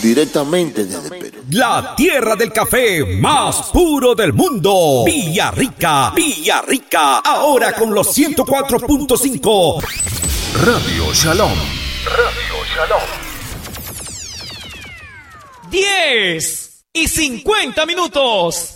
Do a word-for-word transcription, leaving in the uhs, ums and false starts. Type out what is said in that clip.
directamente desde Perú. La tierra del café más puro del mundo. Villarrica, Villarrica, ahora con los ciento cuatro punto cinco. Radio Shalom. Radio Shalom. diez y cincuenta minutos.